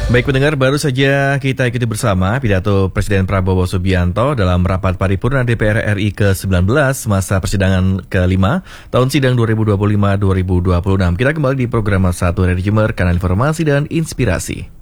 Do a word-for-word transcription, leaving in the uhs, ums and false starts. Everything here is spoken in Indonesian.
Baik pendengar, baru saja kita ikuti bersama pidato Presiden Prabowo Subianto dalam rapat paripurna D P R R I ke sembilan belas masa persidangan kelima tahun sidang dua ribu dua puluh lima dua ribu dua puluh enam. Kita kembali di program satu Radio Jember, kanal informasi dan inspirasi.